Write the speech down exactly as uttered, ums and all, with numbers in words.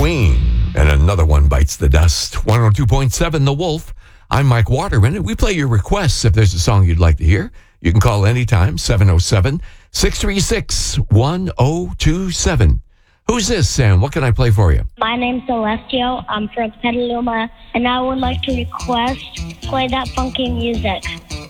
Queen. And another one bites the dust. one oh two point seven The Wolf. I'm Mike Waterman, and we play your requests. If there's a song you'd like to hear, you can call anytime, seven oh seven, six three six, one oh two seven. Who's this, Sam? What can I play for you? My name's Celestio. I'm from Petaluma, and I would like to request play that funky music.